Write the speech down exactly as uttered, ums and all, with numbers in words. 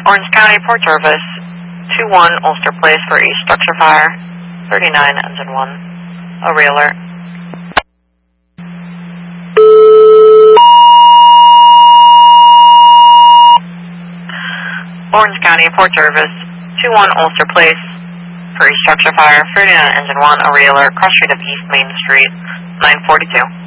Orange County Port Service, two one Ulster Place for East Structure Fire, thirty-nine Engine one, a re-alert. Orange County Port Service, two one Ulster Place for East Structure Fire, thirty-nine Engine one, a re-alert, cross street of East Main Street, nine forty-two.